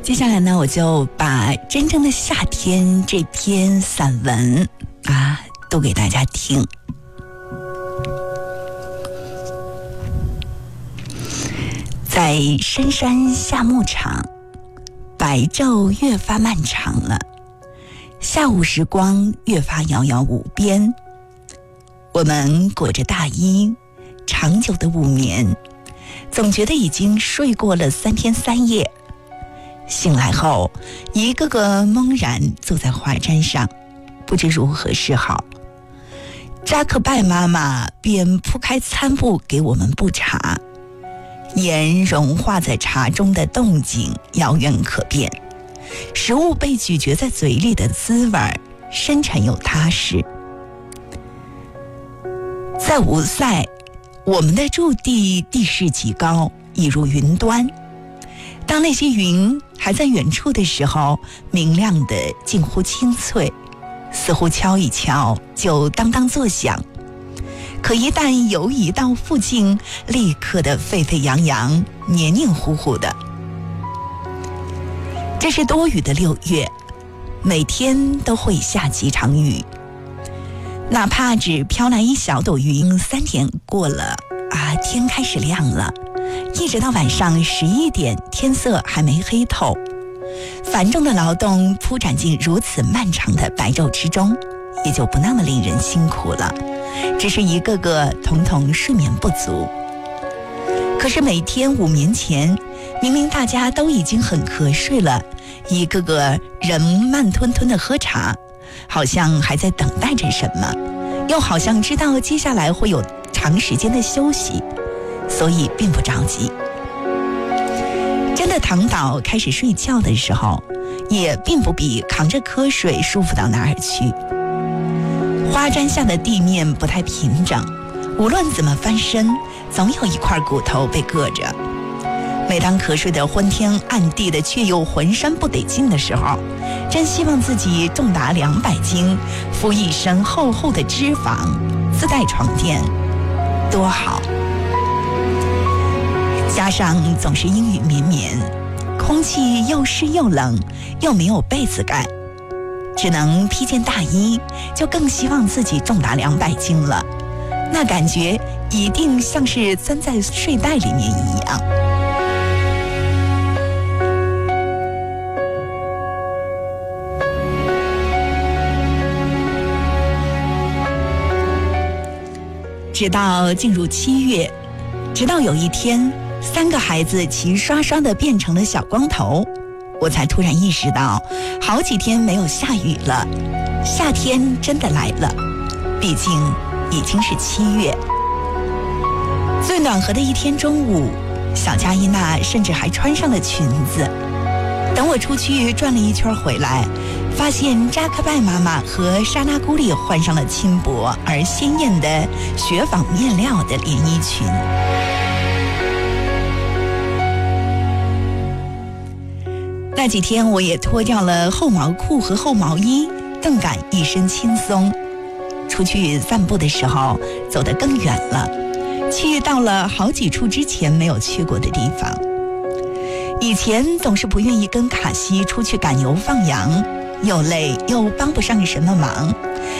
接下来呢，我就把《真正的夏天》这篇散文读给大家听。在深山下牧场，白昼越发漫长了，下午时光越发遥遥无边。我们裹着大衣，长久的午眠，总觉得已经睡过了3天3夜。醒来后，一个个懵然坐在花毡上，不知如何是好。扎克拜妈妈便铺开餐布给我们布茶，盐融化在茶中的动静遥远可辨，食物被咀嚼在嘴里的滋味深沉又踏实。在吴塞，我们的驻地地势极高，已如云端。当那些云还在远处的时候，明亮的近乎清脆，似乎敲一敲就当当作响。可一旦游移到附近，立刻的沸沸扬扬，黏黏糊糊的。这是多雨的6月，每天都会下几场雨，哪怕只飘来一小朵云，3点过了天开始亮了，一直到晚上11点，天色还没黑透。繁重的劳动铺展进如此漫长的白昼之中，也就不那么令人辛苦了，只是一个个统统睡眠不足。可是每天午眠前，明明大家都已经很瞌睡了，一个个人慢吞吞地喝茶，好像还在等待着什么，又好像知道接下来会有长时间的休息，所以并不着急。真的躺倒开始睡觉的时候，也并不比扛着瞌睡舒服到哪儿去。花毡下的地面不太平整，无论怎么翻身，总有一块骨头被硌着。每当瞌睡的昏天暗地的，却又浑身不得劲的时候，真希望自己重达200斤，敷一身厚厚的脂肪，自带床垫，多好。加上总是阴雨绵绵，空气又湿又冷，又没有被子盖，只能披件大衣，就更希望自己重达200斤了。那感觉一定像是钻在睡袋里面一样。直到进入7月，直到有一天，3个孩子齐刷刷地变成了小光头，我才突然意识到，好几天没有下雨了，夏天真的来了。毕竟已经是7月。最暖和的一天中午，小佳伊娜甚至还穿上了裙子。等我出去转了一圈回来，发现扎克拜妈妈和莎拉姑里换上了轻薄而鲜艳的雪纺面料的连衣裙。那几天我也脱掉了厚毛裤和厚毛衣，顿感一身轻松。出去散步的时候走得更远了，去到了好几处之前没有去过的地方。以前总是不愿意跟卡西出去赶牛放羊，又累又帮不上什么忙，